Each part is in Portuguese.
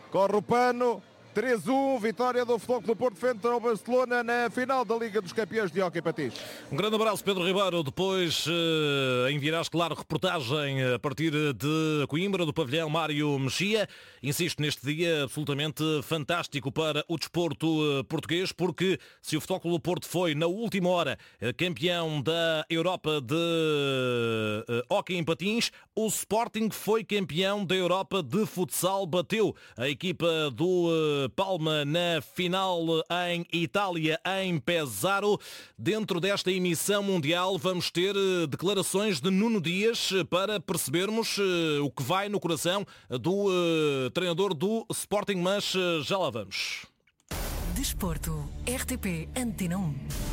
corre o pano. 3-1, vitória do Futebol Clube do Porto frente ao Barcelona na final da Liga dos Campeões de Hóquei Patins. Um grande abraço, Pedro Ribeiro. Depois enviarás, claro, reportagem a partir de Coimbra, do pavilhão Mário Mexia. Insisto, neste dia absolutamente fantástico para o desporto português, porque se o Futebol Clube do Porto foi, na última hora, campeão da Europa de hóquei em patins, o Sporting foi campeão da Europa de futsal. Bateu a equipa do Palma na final em Itália, em Pesaro. Dentro desta emissão mundial vamos ter declarações de Nuno Dias para percebermos o que vai no coração do treinador do Sporting, mas já lá vamos. Desporto, RTP Antena 1.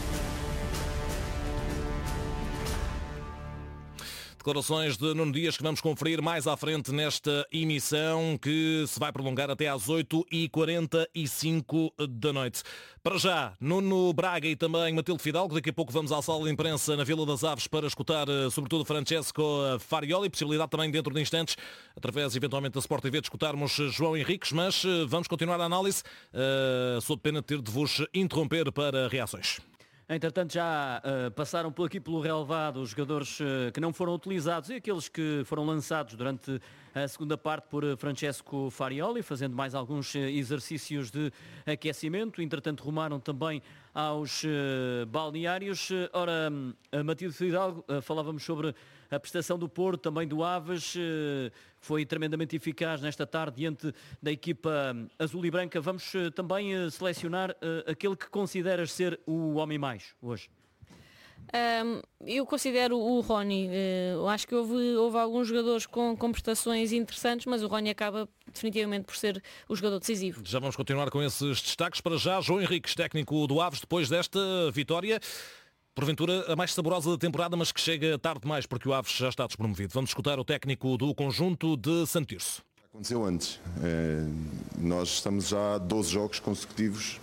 Declarações de Nuno Dias que vamos conferir mais à frente nesta emissão, que se vai prolongar até às 8h45 da noite. Para já, Nuno Braga e também Matilde Fidalgo. Daqui a pouco vamos à sala de imprensa na Vila das Aves para escutar sobretudo Francesco Farioli. Possibilidade também dentro de instantes, através eventualmente da Sport TV, de escutarmos João Henriques, mas vamos continuar a análise, sob pena de ter de vos interromper para reações. Entretanto, já passaram por aqui pelo relevado os jogadores que não foram utilizados e aqueles que foram lançados durante a segunda parte por Francesco Farioli, fazendo mais alguns exercícios de aquecimento. Entretanto, rumaram também aos balneários. Ora, Matilde Fidalgo, falávamos sobre a prestação do Porto, também do Aves, foi tremendamente eficaz nesta tarde diante da equipa azul e branca. Vamos também selecionar aquele que consideras ser o homem mais hoje. Eu considero o Rony. Eu acho que houve alguns jogadores com prestações interessantes, mas o Rony acaba definitivamente por ser o jogador decisivo. Já vamos continuar com esses destaques. Para já, João Henriques, técnico do Aves, depois desta vitória, porventura a mais saborosa da temporada, mas que chega tarde demais porque o Aves já está despromovido. Vamos escutar o técnico do conjunto de Santo Tirso. Aconteceu antes. Nós estamos já há 12 jogos consecutivos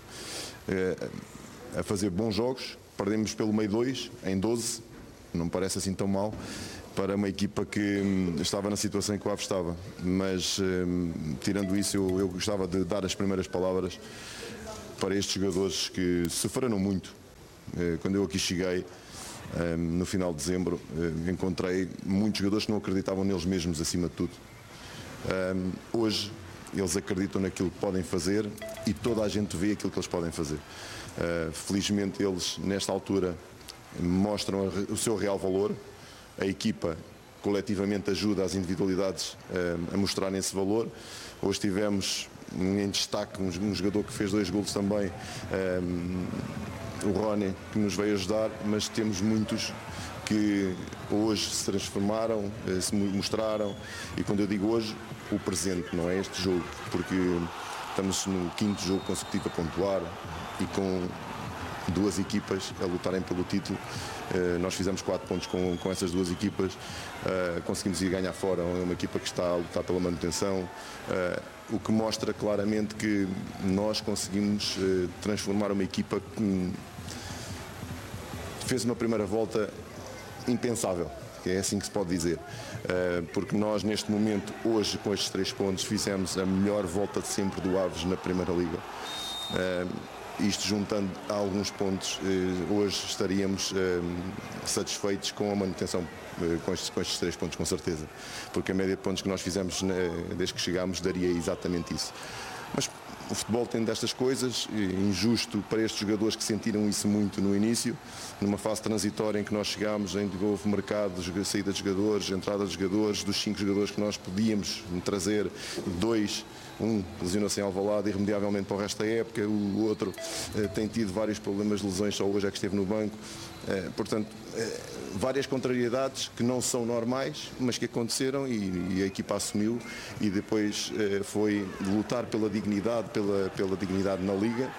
a fazer bons jogos. Perdemos pelo meio 2 em 12, não me parece assim tão mal para uma equipa que estava na situação em que o Aves estava. Mas tirando isso, eu gostava de dar as primeiras palavras para estes jogadores que sofreram muito. Quando eu aqui cheguei, no final de dezembro, encontrei muitos jogadores que não acreditavam neles mesmos acima de tudo. Hoje eles acreditam naquilo que podem fazer e toda a gente vê aquilo que eles podem fazer. Felizmente eles, nesta altura, mostram o seu real valor. A equipa coletivamente ajuda as individualidades a mostrarem esse valor. Hoje tivemos em destaque um jogador que fez 2 golos também, o Rony, que nos veio ajudar, mas temos muitos que hoje se transformaram, se mostraram, e quando eu digo hoje, o presente, não é este jogo, porque estamos no 5º jogo consecutivo a pontuar e com 2 equipas a lutarem pelo título. Nós fizemos 4 pontos com essas 2 equipas, conseguimos ir ganhar fora, é uma equipa que está a lutar pela manutenção, o que mostra claramente que nós conseguimos transformar uma equipa que fez uma primeira volta impensável, que é assim que se pode dizer, porque nós neste momento, hoje com estes 3 pontos, fizemos a melhor volta de sempre do Aves na Primeira Liga. Isto juntando a alguns pontos, hoje estaríamos satisfeitos com a manutenção com estes 3 pontos, com certeza, porque a média de pontos que nós fizemos desde que chegámos daria exatamente isso. Mas o futebol tem destas coisas, injusto para estes jogadores que sentiram isso muito no início, numa fase transitória em que nós chegámos, em que houve mercado, saída de jogadores, entrada de jogadores, dos 5 jogadores que nós podíamos trazer, 2, um lesionou-se em Alvalade irremediavelmente para o resto da época, o outro tem tido vários problemas de lesões, só hoje é que esteve no banco. Portanto, várias contrariedades que não são normais, mas que aconteceram e a equipa assumiu, e depois foi lutar pela dignidade, pela dignidade na Liga,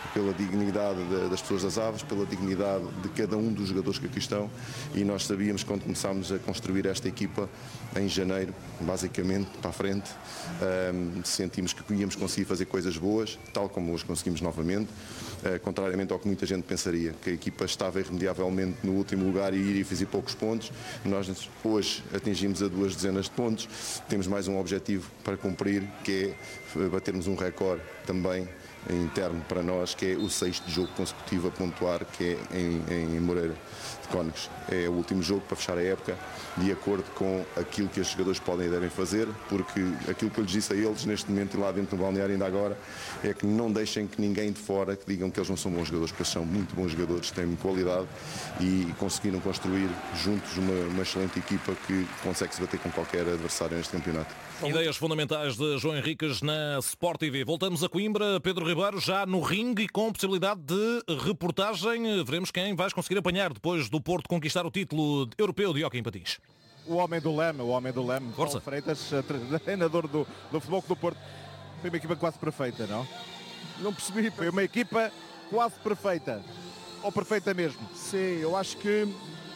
pela dignidade das pessoas das Aves, pela dignidade de cada um dos jogadores que aqui estão, e nós sabíamos quando começámos a construir esta equipa em janeiro, basicamente, para a frente, sentimos que íamos conseguir fazer coisas boas, tal como hoje conseguimos novamente, contrariamente ao que muita gente pensaria, que a equipa estava irremediavelmente no último lugar e iria fazer poucos pontos. Nós hoje atingimos a 2 dezenas de pontos, temos mais um objetivo para cumprir, que é batermos um recorde também interno para nós, que é o 6º jogo consecutivo a pontuar, que é em Moreira de Cónegos. É o último jogo para fechar a época, de acordo com aquilo que os jogadores podem e devem fazer, porque aquilo que eu lhes disse a eles neste momento e lá dentro do balneário ainda agora, é que não deixem que ninguém de fora que digam que eles não são bons jogadores, porque eles são muito bons jogadores, têm qualidade e conseguiram construir juntos uma excelente equipa que consegue se bater com qualquer adversário neste campeonato. Ideias fundamentais de João Henriques na Sport TV. Voltamos a Coimbra, Pedro Ribeiro, já no ringue e com possibilidade de reportagem. Veremos quem vais conseguir apanhar depois do Porto conquistar o título europeu de hóquei em patins. O homem do leme, Força. Paulo Freitas, treinador do Futebol Clube do Porto. Foi uma equipa quase perfeita, não? Não percebi. Foi uma equipa quase perfeita. Ou perfeita mesmo? Sim, eu acho que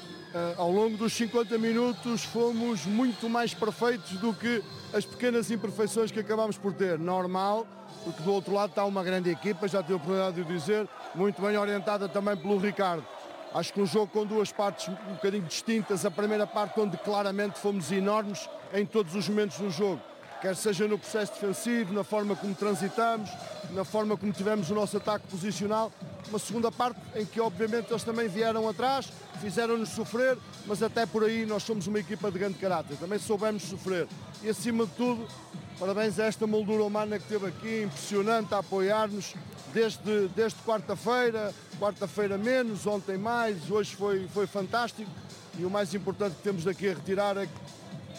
ao longo dos 50 minutos fomos muito mais perfeitos do que as pequenas imperfeições que acabámos por ter. Normal, porque do outro lado está uma grande equipa, já tive a oportunidade de o dizer, muito bem orientada também pelo Ricardo. Acho que um jogo com duas partes um bocadinho distintas. A primeira parte onde claramente fomos enormes em todos os momentos do jogo. Quer seja no processo defensivo, na forma como transitamos, na forma como tivemos o nosso ataque posicional. Uma segunda parte em que obviamente eles também vieram atrás, fizeram-nos sofrer, mas até por aí nós somos uma equipa de grande caráter, também soubemos sofrer. E acima de tudo, parabéns a esta moldura humana que esteve aqui, impressionante, a apoiar-nos desde quarta-feira menos, ontem mais, hoje foi fantástico. E o mais importante que temos daqui a retirar é que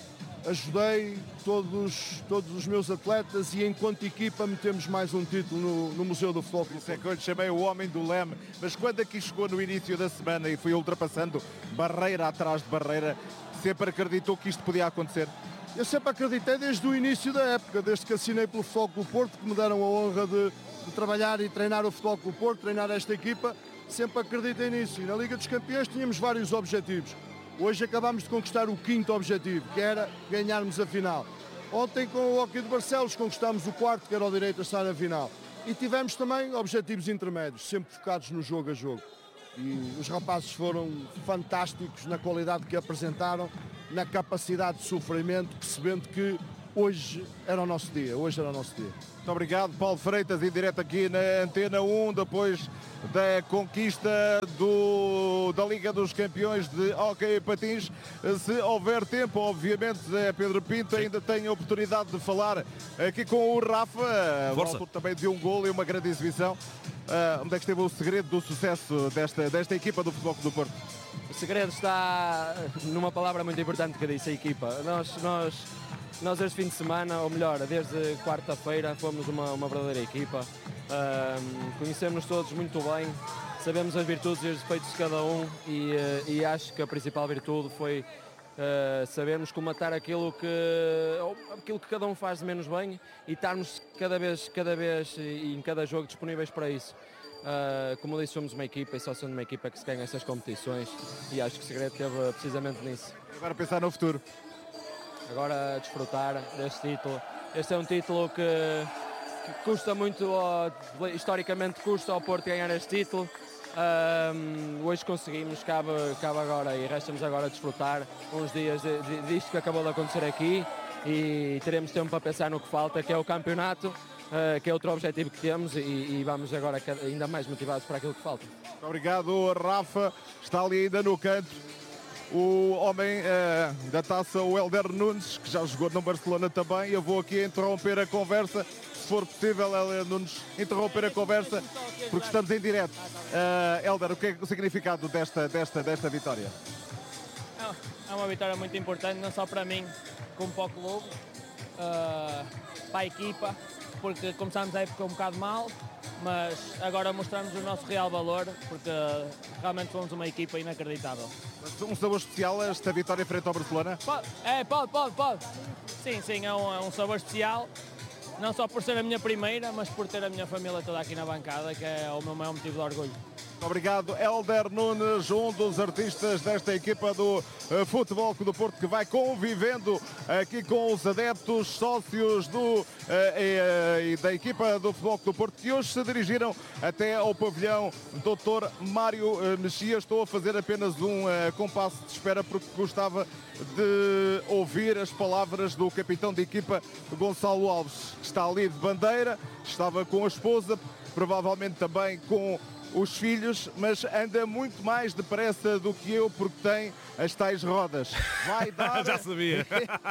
ajudei todos os meus atletas e enquanto equipa metemos mais um título no Museu do Futebol. Isso é que eu lhe chamei o homem do leme, mas quando aqui chegou no início da semana e foi ultrapassando barreira atrás de barreira, sempre acreditou que isto podia acontecer? Eu sempre acreditei desde o início da época, desde que assinei pelo Futebol Clube Porto, que me deram a honra de trabalhar e treinar o Futebol Clube Porto, treinar esta equipa, sempre acreditei nisso. E na Liga dos Campeões tínhamos vários objetivos. Hoje acabámos de conquistar o 5º objetivo, que era ganharmos a final. Ontem com o Hóquei de Barcelos conquistámos o 4º, que era o direito a estar na final. E tivemos também objetivos intermédios, sempre focados no jogo a jogo. E os rapazes foram fantásticos na qualidade que apresentaram, na capacidade de sofrimento, percebendo que hoje era o nosso dia. Muito obrigado, Paulo Freitas, em direto aqui na Antena 1, depois da conquista da Liga dos Campeões de Hóquei em Patins. Se houver tempo, obviamente, Pedro Pinto ainda tem a oportunidade de falar aqui com o Rafa, o autor também de um golo e uma grande exibição. Onde é que esteve o segredo do sucesso desta equipa do Futebol Clube do Porto? O segredo está numa palavra muito importante que disse a equipa. Nós este fim de semana, ou melhor, desde quarta-feira, fomos uma verdadeira equipa. Conhecemos todos muito bem, sabemos as virtudes e os defeitos de cada um e acho que a principal virtude foi sabermos comatar aquilo que cada um faz de menos bem e estarmos cada vez e em cada jogo disponíveis para isso. Como disse, somos uma equipa e só sendo uma equipa que se ganha essas competições e acho que o segredo esteve precisamente nisso. Agora pensar no futuro. Agora desfrutar deste título. Este é um título que custa muito, historicamente custa ao Porto ganhar este título. Hoje conseguimos, cabe agora e resta-nos agora desfrutar uns dias disto que acabou de acontecer aqui e teremos tempo para pensar no que falta, que é o campeonato, que é outro objetivo que temos e vamos agora ainda mais motivados para aquilo que falta. Muito obrigado, Rafa. Está ali ainda no canto o homem da taça, o Hélder Nunes, que já jogou no Barcelona também. Eu vou aqui interromper a conversa, se for possível, Hélder Nunes, interromper a conversa, porque estamos em direto. Hélder, o que é o significado desta vitória? É uma vitória muito importante, não só para mim, como para o clube, para a equipa, porque começámos a época um bocado mal, mas agora mostramos o nosso real valor, porque realmente somos uma equipa inacreditável. Um sabor especial esta vitória frente ao Barcelona? Pode. Sim, é um sabor especial, não só por ser a minha primeira, mas por ter a minha família toda aqui na bancada, que é o meu maior motivo de orgulho. Obrigado, Hélder Nunes, um dos artistas desta equipa do Futebol Clube do Porto, que vai convivendo aqui com os adeptos, sócios e da equipa do Futebol Clube do Porto, que hoje se dirigiram até ao pavilhão Dr. Mário Mexia. Estou a fazer apenas um compasso de espera porque gostava de ouvir as palavras do capitão de equipa, Gonçalo Alves, que está ali de bandeira, estava com a esposa, provavelmente também com os filhos, mas anda muito mais depressa do que eu porque tem as tais rodas. Vai dar... Já sabia.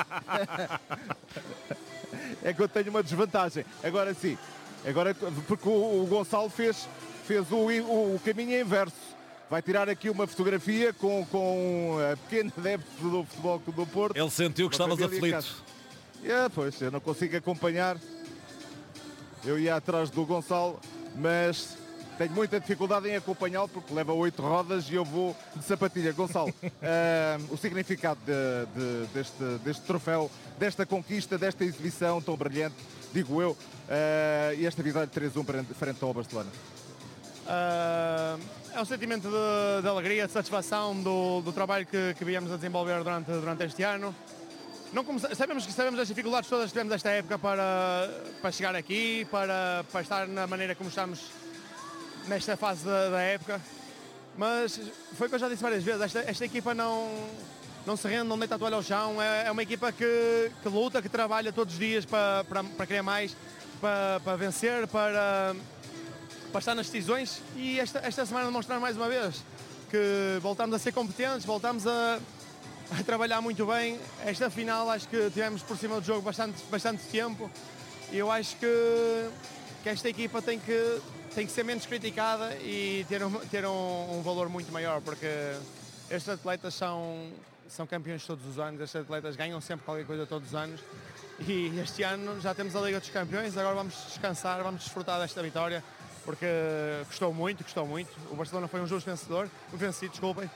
É que eu tenho uma desvantagem. Agora sim, porque o Gonçalo fez o caminho inverso. Vai tirar aqui uma fotografia com a pequena adepto do Futebol Clube do Porto. Ele sentiu que estavas aflito. Pois, eu não consigo acompanhar. Eu ia atrás do Gonçalo, mas tenho muita dificuldade em acompanhá-lo porque leva 8 rodas e eu vou de sapatilha. Gonçalo, o significado deste troféu, desta conquista, desta exibição tão brilhante, digo eu, e esta vitória de 3-1 frente ao Barcelona? É um sentimento de alegria, de satisfação do trabalho que viemos a desenvolver durante este ano. Sabemos as dificuldades todas que tivemos esta época para chegar aqui, para estar na maneira como estamos nesta fase da época, mas foi o que eu já disse várias vezes, esta equipa não se rende, não deita a toalha ao chão, é uma equipa que luta, que trabalha todos os dias para querer mais, para vencer, para estar nas decisões, e esta semana demonstrar mais uma vez que voltamos a ser competentes, voltamos a trabalhar muito bem. Esta final acho que tivemos por cima do jogo bastante tempo, e eu acho que esta equipa tem que ser menos criticada e ter um valor muito maior, porque estes atletas são campeões todos os anos, estes atletas ganham sempre qualquer coisa todos os anos, e este ano já temos a Liga dos Campeões, agora vamos descansar, vamos desfrutar desta vitória, porque custou muito. O Barcelona foi um justo vencido, desculpem,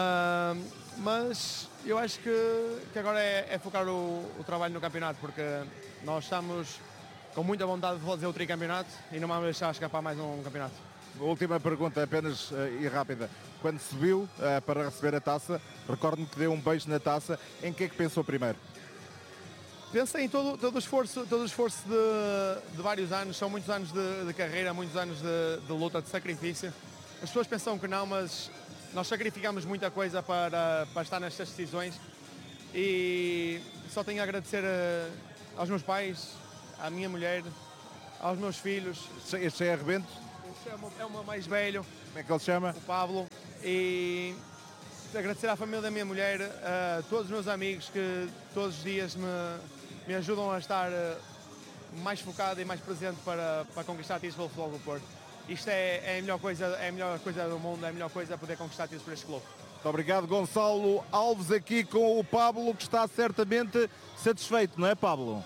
mas eu acho que agora é focar o trabalho no campeonato, porque nós estamos com muita vontade de fazer o tricampeonato e não vamos deixar escapar mais um campeonato. Última pergunta, apenas e rápida. Quando subiu para receber a taça, recordo-me que deu um beijo na taça. Em que é que pensou primeiro? Pensei em todo o esforço de vários anos. São muitos anos de carreira, muitos anos de luta, de sacrifício. As pessoas pensam que não, mas nós sacrificamos muita coisa para estar nestas decisões, e só tenho a agradecer aos meus pais, à minha mulher, aos meus filhos. Este é Rebento? É o meu mais velho. Como é que ele se chama? O Pablo. E agradecer à família da minha mulher, a todos os meus amigos que todos os dias me ajudam a estar mais focado e mais presente para conquistar títulos pelo Futebol do Porto. Isto é a melhor coisa do mundo, é a melhor coisa poder conquistar títulos por este clube. Muito obrigado, Gonçalo Alves, aqui com o Pablo, que está certamente satisfeito, não é, Pablo?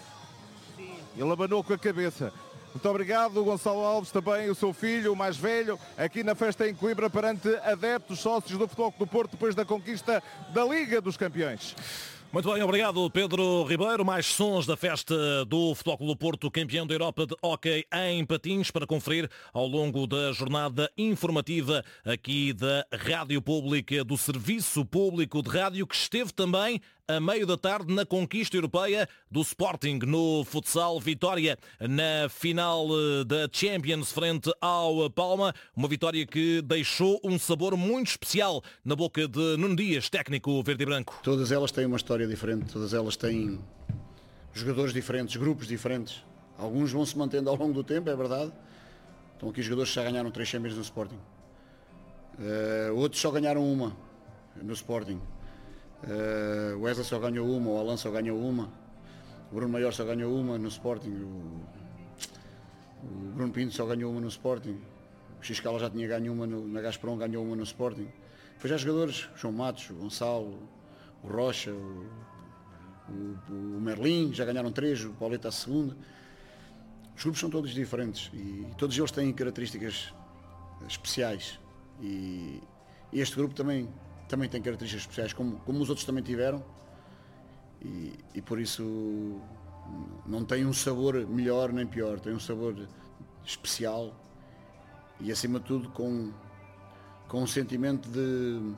Ele abanou com a cabeça. Muito obrigado, Gonçalo Alves, também o seu filho, o mais velho, aqui na festa em Coimbra, perante adeptos, sócios do Futebol Clube do Porto, depois da conquista da Liga dos Campeões. Muito bem, obrigado Pedro Ribeiro. Mais sons da festa do Futebol Clube do Porto, campeão da Europa de hóquei em patins, para conferir ao longo da jornada informativa aqui da Rádio Pública, do Serviço Público de Rádio, que esteve também a meio da tarde na conquista europeia do Sporting no futsal. Vitória na final da Champions frente ao Palma, uma vitória que deixou um sabor muito especial na boca de Nuno Dias, técnico verde e branco. Todas elas têm uma história diferente, todas elas têm jogadores diferentes, grupos diferentes. Alguns vão se mantendo ao longo do tempo, é verdade. Estão aqui jogadores que já ganharam 3 Champions no Sporting. Outros só ganharam uma no Sporting. O Wesley só ganhou uma, o Alan só ganhou uma, o Bruno Maior só ganhou uma no Sporting, o Bruno Pinto só ganhou uma no Sporting, o Xcala já tinha ganho uma na Gazprom, ganhou uma no Sporting. Depois já jogadores, o João Matos, o Gonçalo, o Rocha, o Merlin, já ganharam 3, o Pauleta a segunda. Os grupos são todos diferentes e todos eles têm características especiais, e este grupo também tem características especiais, como os outros também tiveram, e por isso Não tem um sabor melhor nem pior, tem um sabor especial e acima de tudo com um sentimento de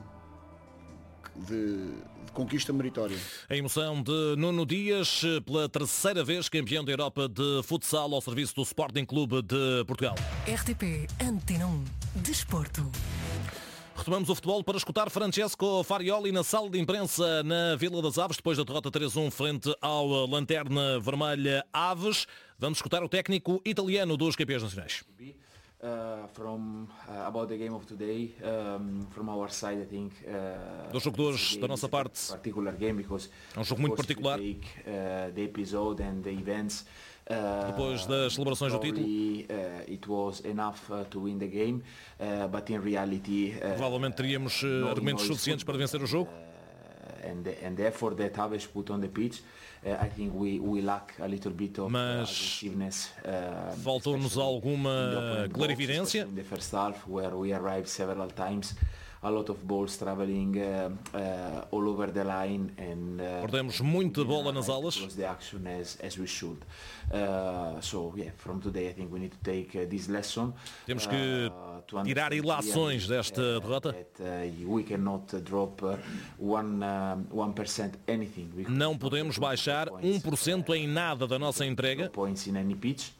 conquista meritória. A emoção de Nuno Dias, pela terceira vez campeão da Europa de futsal ao serviço do Sporting Clube de Portugal. RTP Antena 1 Desporto. Retomamos o futebol para escutar Francesco Farioli na sala de imprensa na Vila das Aves, depois da derrota 3-1 frente ao Lanterna Vermelha Aves. Vamos escutar o técnico italiano dos campeões nacionais. About the game of today, from our side, I think. Dos jogadores da nossa parte, é um jogo muito particular. The episode and the events. Depois das celebrações do título, it was enough to win the game, but in reality, provavelmente teríamos argumentos suficientes para vencer o jogo. And the effort that Aves put on the pitch, I think we lack a little bit of aggressiveness. Faltou-nos alguma clarividência. In the first half, where we arrived several times, a lot of balls traveling all over the line, and perdemos muita bola nas alas. The action as we should. So yeah, from today I think we need to take this lesson. Temos que tirar ilações desta derrota. We cannot drop 1% anything. Não podemos baixar 1% em nada da nossa entrega. Points in any pitch.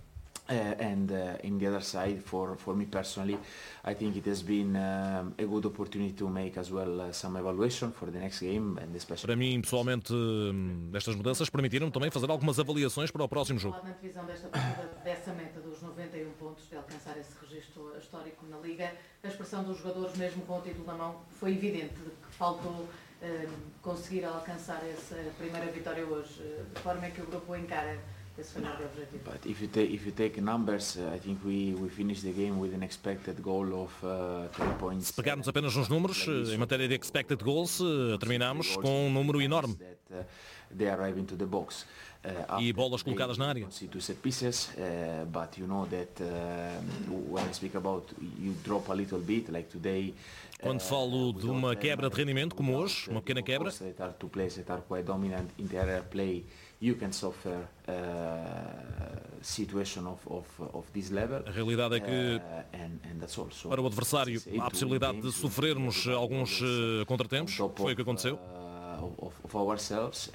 And in the other side, for me personally, I think it has been a good opportunity to make as well some evaluation for the next game, and especially. Para mim, pessoalmente, estas mudanças permitiram também fazer algumas avaliações para o próximo jogo. Na divisão desta partida, dessa meta dos 91 pontos, de alcançar esse registro histórico na Liga, a expressão dos jogadores, mesmo com o título na mão, foi evidente que faltou conseguir alcançar essa primeira vitória hoje. De forma é que o grupo encara esse final de objetivo. But if you take numbers, I think we finished the game with an expected goal of 3 points. Se pegarmos apenas nos números, em matéria de expected goals, terminamos com um número enorme. They arrive into the box. E bolas colocadas na área. But you know that when I speak about you drop a little bit, like today. Quando falo de uma quebra de rendimento, como hoje, uma pequena quebra, two players that are quite dominant in the area play, you can suffer situation of this level. A realidade é que para o adversário há a possibilidade de sofrermos alguns contratempos. Foi o que aconteceu. Of ourselves,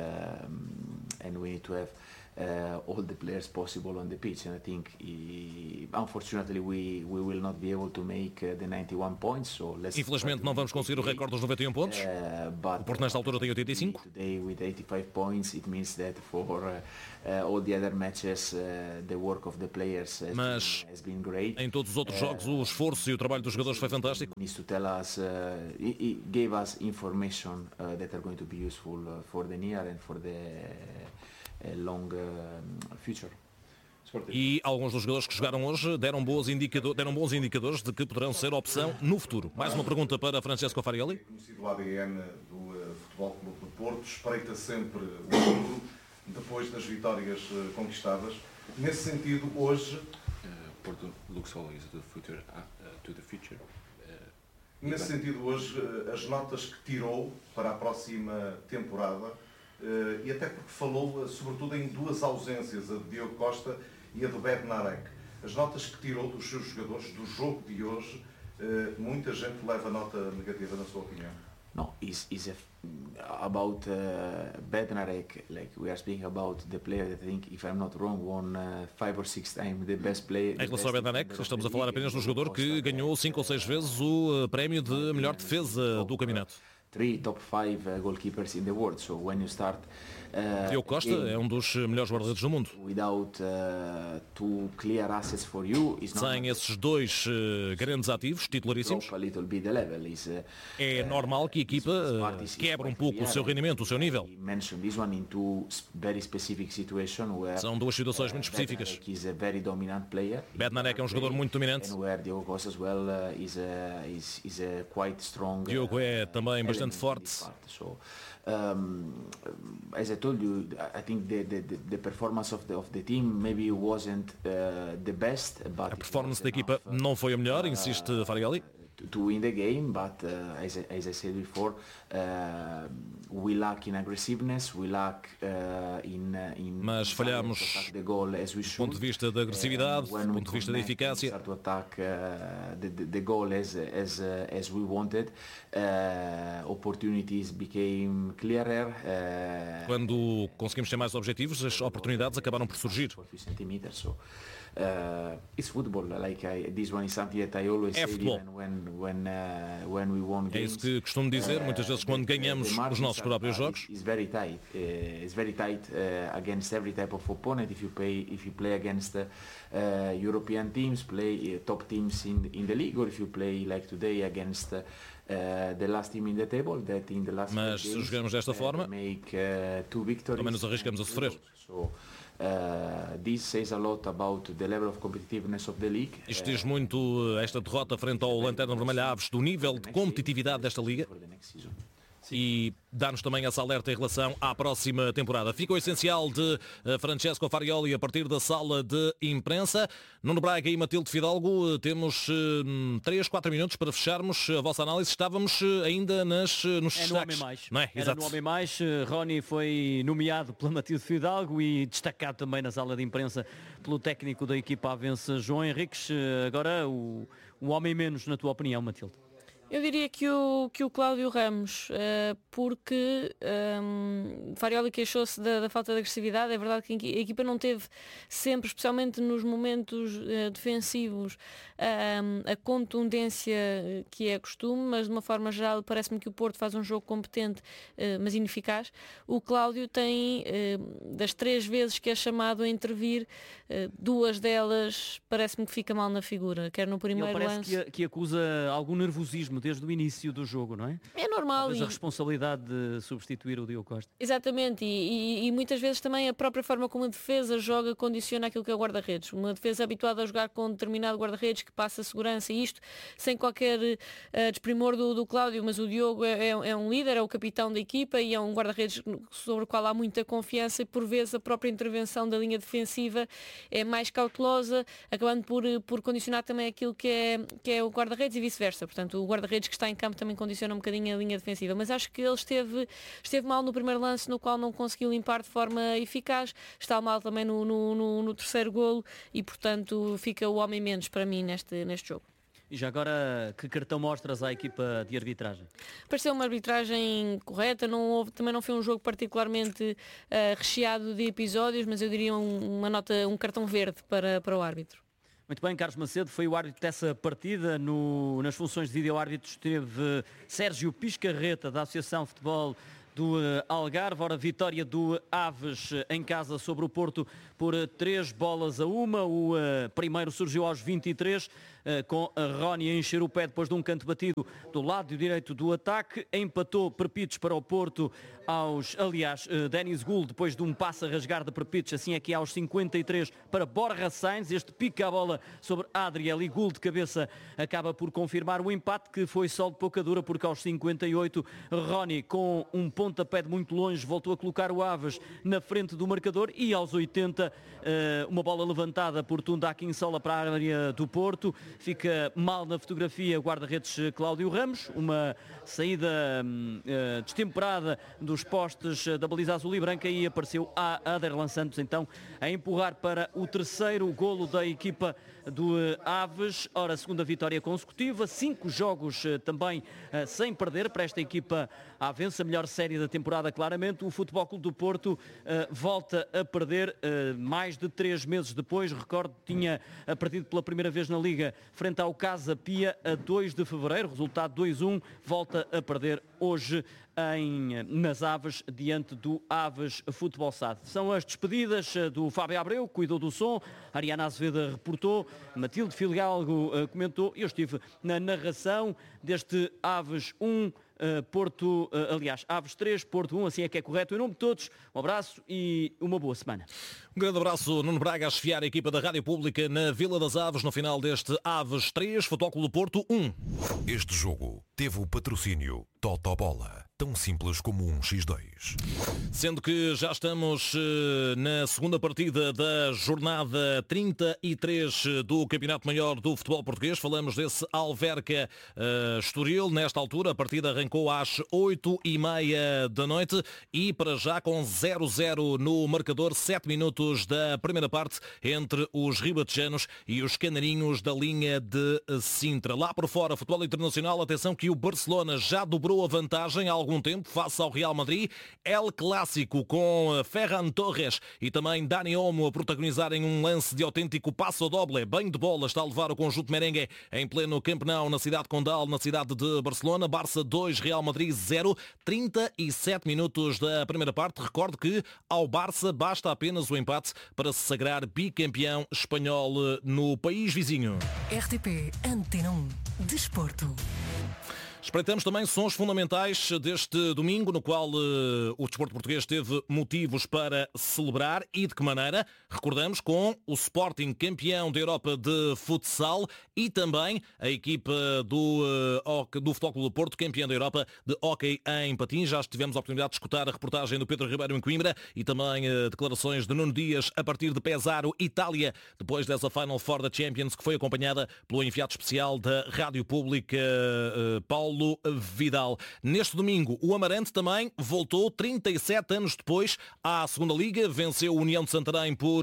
and we need to have all the players possible on the pitch, and I think unfortunately we will not be able to make the 91 points, so infelizmente não vamos conseguir o recorde dos 91 pontos. O Porto nesta altura tem 85. Today with 85 points it means that for all the other matches the work of the players has been great. Em todos os outros jogos o esforço e o trabalho dos jogadores foi fantástico. Needs to tell us it gave us information that are going to be useful for the near and for the long future. E alguns dos jogadores que jogaram hoje deram bons indicadores de que poderão ser opção no futuro. Mais uma pergunta para Francesco Farioli. Conhecido o ADN do Futebol Clube do Porto, espreita sempre o futuro depois das vitórias conquistadas. Nesse sentido, hoje Porto looks always to the future. Nesse sentido, hoje as notas que tirou para a próxima temporada, e até porque falou sobretudo em duas ausências, a de Diogo Costa e a do Bednarek. As notas que tirou dos seus jogadores do jogo de hoje, muita gente leva nota negativa, na sua opinião. No, is about Bednarek, like we are speaking about the player that I think, if I'm not wrong, won 5 or 6 times the best player. Em relação ao Bednarek, estamos a falar apenas do jogador que ganhou 5 ou 6 vezes o prémio de melhor defesa do campeonato. 3 top 5 goalkeepers in the world. So when you start Diogo Costa é um dos melhores guarda-redes do mundo. Without two clear assets for you, sem esses dois grandes ativos titularíssimos, é normal que a equipa quebre um pouco o seu rendimento, o seu nível. São duas situações muito específicas. Bednarek é um jogador muito dominante. Diogo é também bastante forte. As I told you, I think the performance of the team maybe wasn't the best. But a performance da equipa não foi a melhor, insiste Farioli. To win the game, but as I said before, we lack in aggressiveness, we lack in mas falhamos do ponto de vista da agressividade, do ponto de vista da eficácia. Quando conseguimos ter mais objetivos, as oportunidades acabaram por surgir. É futebol. É isso que costumo dizer muitas vezes quando ganhamos os nossos próprios jogos. It's very tight against every type of opponent. If you play against European teams, play top teams in the league, or if you play like today against the last team in the table, that in the last mas se jogamos desta forma, ao menos arriscamos a sofrer. This says a lot about the level of competitiveness of the league. Isto diz muito esta derrota frente ao Lanterna Vermelha Aves do nível de competitividade desta liga. E dá-nos também essa alerta em relação à próxima temporada. Fica o essencial de Francesco Farioli a partir da sala de imprensa. Nuno Braga e Matilde Fidalgo, temos 3-4 minutos para fecharmos a vossa análise. Estávamos ainda nos destaques. Não é? Era no Homem Mais. Rony foi nomeado pela Matilde Fidalgo e destacado também na sala de imprensa pelo técnico da equipa avença João Henriques. Agora o Homem Menos, na tua opinião, Matilde? Eu diria que o Cláudio Ramos, porque Farioli queixou-se da falta de agressividade. É verdade que a equipa não teve sempre, especialmente nos momentos defensivos, a contundência que é costume, mas de uma forma geral parece-me que o Porto faz um jogo competente, mas ineficaz. O Cláudio tem, das 3 vezes que é chamado a intervir, 2 delas parece-me que fica mal na figura, quer no primeiro lance. Parece que acusa algum nervosismo desde o início do jogo, não é? É normal. Talvez a responsabilidade de substituir o Diogo Costa. Exatamente, e muitas vezes também a própria forma como a defesa joga condiciona aquilo que é o guarda-redes. Uma defesa habituada a jogar com um determinado guarda-redes que passa segurança, e isto sem qualquer desprimor do Cláudio, mas o Diogo é um líder, é o capitão da equipa e é um guarda-redes sobre o qual há muita confiança, e por vezes a própria intervenção da linha defensiva é mais cautelosa, acabando por condicionar também aquilo que é o guarda-redes e vice-versa. Portanto, o guarda-redes que está em campo também condiciona um bocadinho a linha defensiva, mas acho que ele esteve mal no primeiro lance, no qual não conseguiu limpar de forma eficaz, está mal também no terceiro golo, e portanto fica o homem menos para mim neste jogo. E já agora, que cartão mostras à equipa de arbitragem? Pareceu uma arbitragem correta, também não foi um jogo particularmente recheado de episódios, mas eu diria um cartão verde para o árbitro. Muito bem, Carlos Macedo foi o árbitro dessa partida. Nas funções de vídeo-árbitro esteve Sérgio Piscarreta, da Associação de Futebol do Algarve. Ora, vitória do Aves em casa sobre o Porto por 3-1. O primeiro surgiu aos 23, com a Rony a encher o pé depois de um canto batido do lado direito do ataque. Empatou Perpitos para o Porto Denis Gould, depois de um passe a rasgar de Perpitos, assim aqui aos 53 para Borja Sainz. Este pica a bola sobre Adriel e Gould de cabeça acaba por confirmar o empate, que foi só de pouca dura, porque aos 58 Rony, com um pontapé de muito longe, voltou a colocar o Aves na frente do marcador, e aos 80 uma bola levantada por Tunda Akinsola para a área do Porto. Fica mal na fotografia o guarda-redes Cláudio Ramos, uma saída destemperada dos postes da baliza azul e branca, e apareceu a Aderlan Santos então a empurrar para o terceiro golo da equipa do Aves. Ora, segunda vitória consecutiva, 5 jogos também sem perder para esta equipa avença, a melhor série da temporada claramente. O Futebol Clube do Porto volta a perder mais de 3 meses depois. Recordo, tinha perdido pela primeira vez na Liga frente ao Casa Pia a 2 de fevereiro, resultado 2-1, volta a perder hoje nas Aves, diante do Aves Futebol SAD. São as despedidas do Fábio Abreu, cuidou do som, Ariana Azevedo reportou, Matilde Fidalgo comentou, eu estive na narração deste Aves 1, Aves 3, Porto 1, assim é que é correto. Em nome de todos, um abraço e uma boa semana. Um grande abraço, Nuno Braga, a chefiar a equipa da Rádio Pública na Vila das Aves, no final deste Aves 3, Futebol Clube do Porto 1. Este jogo teve o patrocínio Totobola, tão simples como um X2. Sendo que já estamos na segunda partida da jornada 33 do Campeonato Maior do Futebol Português, falamos desse Alverca Estoril. Nesta altura a partida arrancou às 8h30 da noite e para já com 0-0 no marcador, 7 minutos da primeira parte entre os ribatejanos e os canarinhos da linha de Sintra. Lá por fora, futebol internacional, atenção que o Barcelona já dobrou a vantagem há algum tempo face ao Real Madrid. El Clássico com Ferran Torres e também Dani Olmo a protagonizarem um lance de autêntico passo doble. Banho de bola está a levar o conjunto merengue em pleno Camp Nou, na cidade condal, na cidade de Barcelona. Barça 2, Real Madrid 0, 37 minutos da primeira parte. Recordo que ao Barça basta apenas o empate para se sagrar bicampeão espanhol no país vizinho. RTP Antena 1 Desporto. Espreitamos também sons fundamentais deste domingo, no qual o desporto português teve motivos para celebrar e de que maneira. Recordamos com o Sporting campeão da Europa de futsal e também a equipa do Futebol Clube do Porto campeão da Europa de hóquei em patins. Já tivemos a oportunidade de escutar a reportagem do Pedro Ribeiro em Coimbra e também declarações de Nuno Dias a partir de Pesaro, Itália, depois dessa Final Four da Champions, que foi acompanhada pelo enviado especial da Rádio Pública, Paulo Vidal. Neste domingo, o Amarante também voltou 37 anos depois à segunda Liga, venceu o União de Santarém por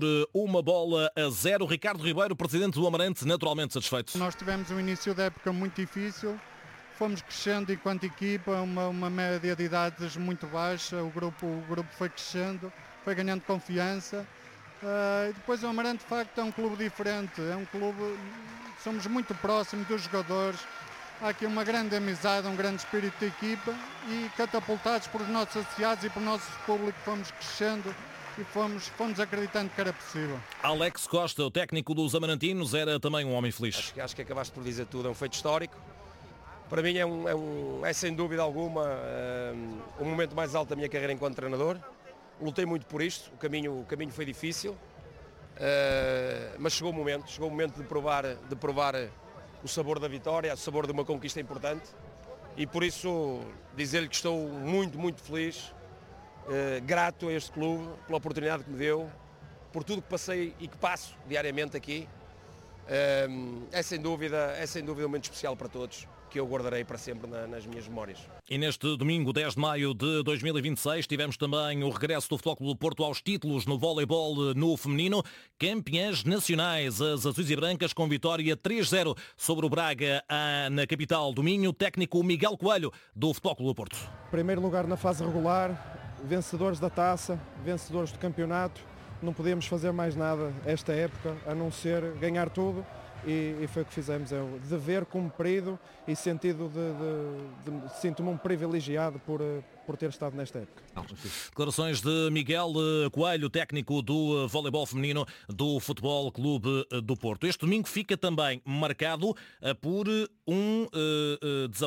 1-0. Ricardo Ribeiro, presidente do Amarante, naturalmente satisfeito. Nós tivemos um início da época muito difícil, fomos crescendo enquanto equipa, uma média de idades muito baixa, o grupo foi crescendo, foi ganhando confiança. E depois o Amarante de facto é um clube diferente, somos muito próximos dos jogadores. Há aqui uma grande amizade, um grande espírito de equipa e catapultados por os nossos associados e por nosso público fomos crescendo e fomos acreditando que era possível. Alex Costa, o técnico dos amarantinos, era também um homem feliz. Acho que acabaste por dizer tudo, é um feito histórico. Para mim é sem dúvida alguma o momento mais alto da minha carreira enquanto treinador. Lutei muito por isto, o caminho foi difícil, mas chegou o momento de provar o sabor da vitória, o sabor de uma conquista importante e por isso dizer-lhe que estou muito, muito feliz, grato a este clube pela oportunidade que me deu, por tudo que passei e que passo diariamente aqui. É sem dúvida um momento especial para todos, que eu guardarei para sempre nas minhas memórias. E neste domingo, 10 de maio de 2026, tivemos também o regresso do Futebol Clube do Porto aos títulos no voleibol no feminino. Campeãs nacionais, as azuis e brancas, com vitória 3-0 sobre o Braga na capital do Minho. Técnico Miguel Coelho, do Futebol Clube do Porto. Primeiro lugar na fase regular, vencedores da taça, vencedores do campeonato. Não podíamos fazer mais nada esta época, a não ser ganhar tudo. E foi o que fizemos, é o dever cumprido e sinto-me um privilegiado por ter estado nesta época. Declarações de Miguel Coelho, técnico do voleibol feminino do Futebol Clube do Porto. Este domingo fica também marcado por um desabafo